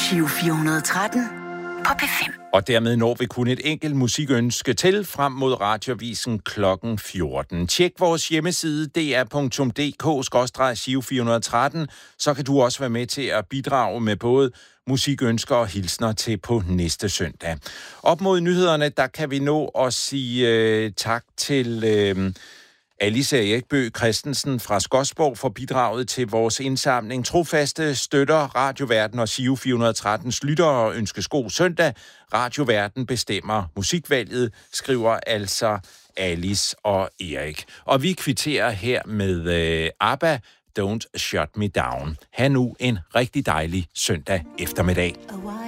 Giro 413 på P5. Og dermed når vi kun et enkelt musikønske til frem mod Radioavisen klokken 14. Tjek vores hjemmeside dr.dk/Giro 413, så kan du også være med til at bidrage med både musikønsker og hilsner til på næste søndag. Op mod nyhederne, der kan vi nå at sige tak til Alice Erikbø Christensen fra Skodsborg for bidraget til vores indsamling. Trofaste støtter Radioverden og Giro 413's lyttere ønskes god søndag. Radioverden bestemmer musikvalget, skriver altså Alice og Erik. Og vi kvitterer her med ABBA, Don't Shut Me Down. Ha' nu en rigtig dejlig søndag eftermiddag.